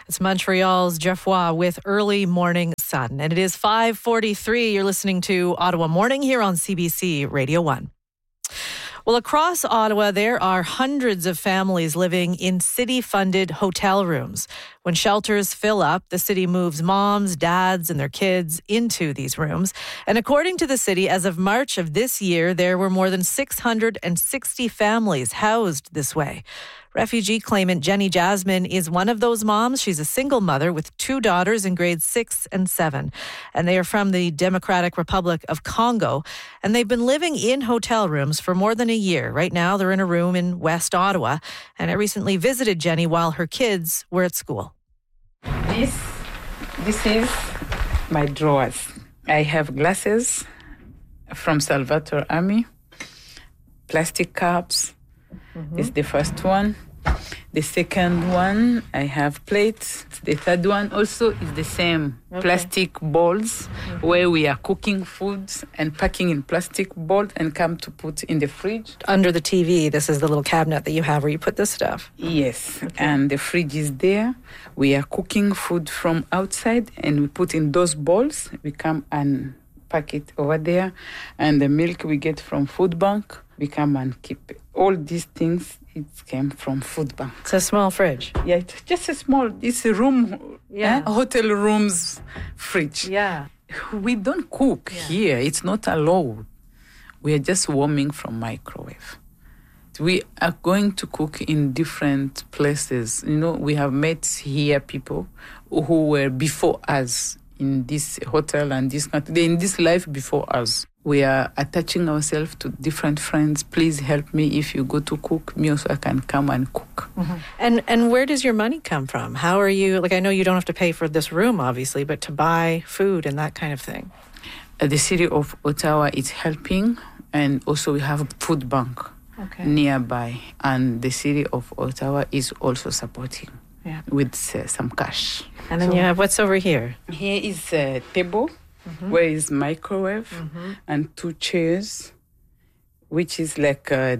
It's Montreal's Geoffroy with Early Morning Sun. And it is 5:43. You're listening to Ottawa Morning here on CBC Radio 1. Well, across Ottawa, there are hundreds of families living in city-funded hotel rooms. When shelters fill up, the city moves moms, dads, and their kids into these rooms. And according to the city, as of March of this year, there were more than 660 families housed this way. Refugee claimant Jenny Jasmine is one of those moms. She's a single mother with two daughters in grades 6 and 7. And they are from the Democratic Republic of Congo. And they've been living in hotel rooms for more than a year. Right now, they're in a room in West Ottawa. And I recently visited Jenny while her kids were at school. This is my drawers. I have glasses from Salvatore Army, plastic cups. It's the first one. The second one, I have plates. The third one also is the same. Okay. Plastic bowls where we are cooking food and packing in plastic bowls and come to put in the fridge. Under the TV, this is the little cabinet that you have where you put this stuff. Yes, okay. And the fridge is there. We are cooking food from outside and we put in those bowls. We come and pack it over there. And the milk we get from food bank, we come and keep it. All these things, it came from food bank. It's a small fridge. Yeah, it's just a small, it's a room, hotel room's fridge. Yeah. We don't cook here. It's not allowed. We are just warming from microwave. We are going to cook in different places. You know, we have met here people who were before us in this hotel and this country, in this life before us. We are attaching ourselves to different friends. Please help me if you go to cook. Me also I can come and cook. Mm-hmm. And where does your money come from? How are you, I know you don't have to pay for this room, obviously, but to buy food and that kind of thing. The city of Ottawa is helping, and also we have a food bank nearby. And the city of Ottawa is also supporting with some cash. And then you have, what's over here? Here is a table. Where is microwave and two chairs, which is like a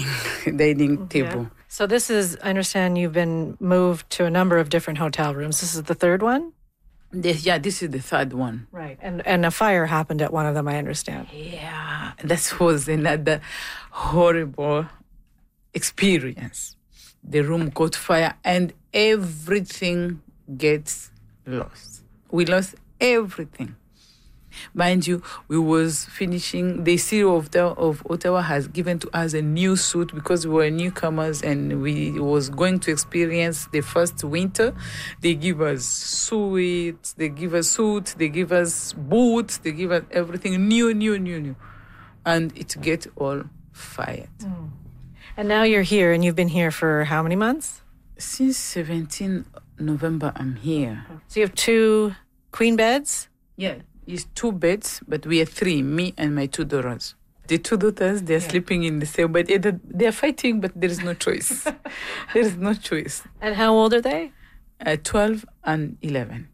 dining table. So this is, I understand you've been moved to a number of different hotel rooms. This is the third one? This is the third one. Right. And a fire happened at one of them, I understand. Yeah, that was another horrible experience. The room caught fire and everything gets lost. We lost everything. Mind you, we was finishing, the city of Ottawa has given to us a new suit because we were newcomers and we was going to experience the first winter. They give us suits, they give us suits, they give us boots, they give us everything new. And it get all fired. And now you're here and you've been here for how many months? Since 17 November, I'm here. So you have two queen beds? Yeah. It's 2 beds, but we are 3, me and my 2 daughters. The 2 daughters, they're sleeping in the same bed. They're fighting, but there is no choice. There is no choice. And how old are they? 12 and 11.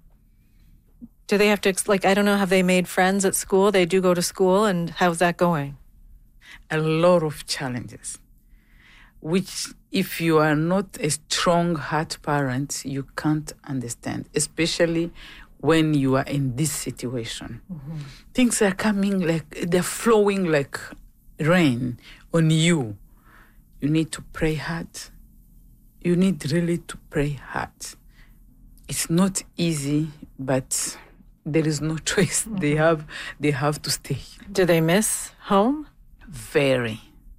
Do they have to, I don't know, have they made friends at school? They do go to school, and how's that going? A lot of challenges, which if you are not a strong heart parent, you can't understand, especially when you are in this situation. Things are coming they're flowing like rain on you. You need to pray hard. You need really to pray hard. It's not easy, but there is no choice. They have to stay. Do they miss home? Very,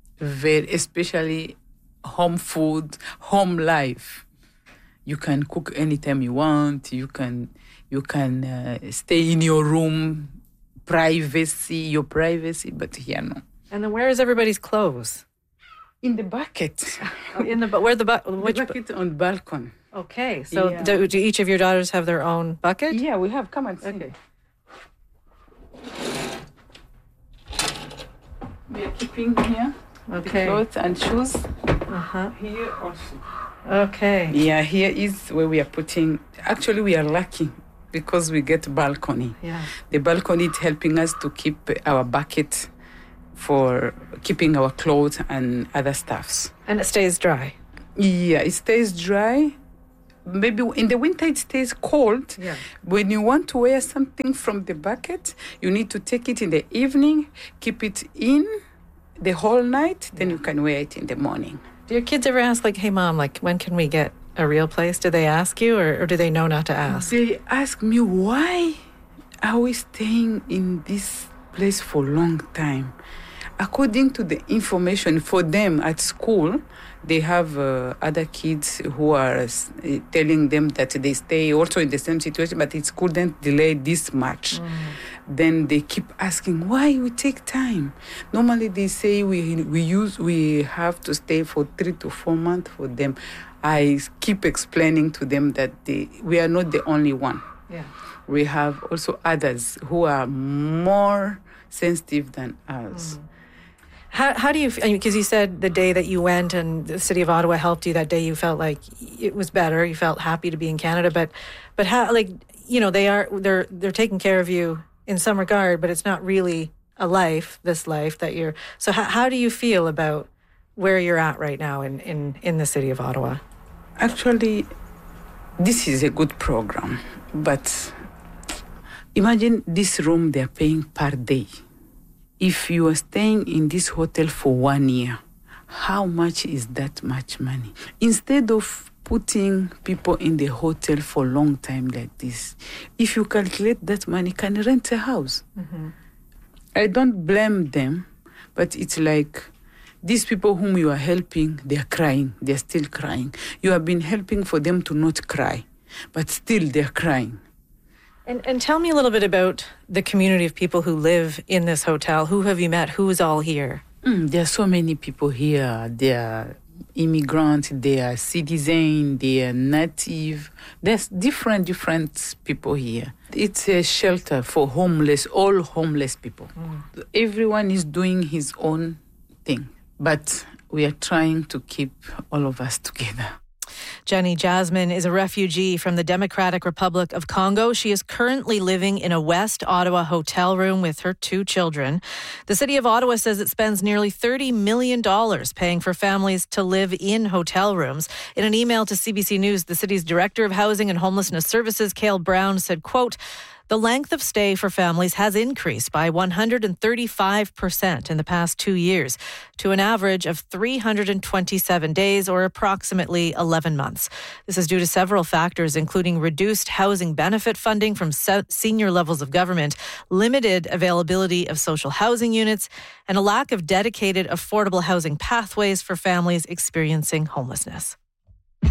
especially home food, home life. You can cook anytime you want. You can stay in your room, your privacy, but here no. And then where is everybody's clothes? In the bucket. Where the bucket on the balcony. Okay, so do each of your daughters have their own bucket? Yeah, we have. Come and see. Okay. We are keeping here. Okay. Clothes and shoes. Here also. Okay. Yeah, here is where we are putting. Actually, we are lucky because we get balcony. Yeah. The balcony is helping us to keep our bucket for keeping our clothes and other stuffs. And it stays dry? Yeah, it stays dry maybe in the winter it stays cold. Yeah. When you want to wear something from the bucket, you need to take it in the evening, keep it in the whole night, then you can wear it in the morning. Do your kids ever ask, like, hey, Mom, like, when can we get a real place? Do they ask you, or do they know not to ask? They ask me, why are we staying in this place for a long time? According to the information for them at school, they have other kids who are telling them that they stay also in the same situation, but it couldn't delay this much. Then they keep asking, why we take time? Normally they say we have to stay for 3 to 4 months for them. I keep explaining to them that we are not the only one. Yeah. We have also others who are more sensitive than us. How do you, because you said the day that you went and the city of Ottawa helped you, that day you felt like it was better, you felt happy to be in Canada, but how, like, you know, they're taking care of you in some regard, but it's not really a life, this life that you're, so how do you feel about where you're at right now in the city of Ottawa? Actually, this is a good program, but imagine this room they're paying per day. If you are staying in this hotel for 1 year, how much is that much money? Instead of putting people in the hotel for a long time like this, if you calculate that money, can rent a house. I don't blame them, but it's like these people whom you are helping, they are crying. They're still crying. You have been helping for them to not cry, but still they're crying. And tell me a little bit about the community of people who live in this hotel. Who have you met? Who's all here? There are so many people here. They are immigrants, they are citizens, they are native. There's different people here. It's a shelter for all homeless people. Everyone is doing his own thing, but we are trying to keep all of us together. Jenny Jasmine is a refugee from the Democratic Republic of Congo. She is currently living in a West Ottawa hotel room with her 2 children. The city of Ottawa says it spends nearly $30 million paying for families to live in hotel rooms. In an email to CBC News, the city's Director of Housing and Homelessness Services, Cale Brown, said, quote, the length of stay for families has increased by 135% in the past 2 years to an average of 327 days or approximately 11 months. This is due to several factors, including reduced housing benefit funding from senior levels of government, limited availability of social housing units, and a lack of dedicated affordable housing pathways for families experiencing homelessness.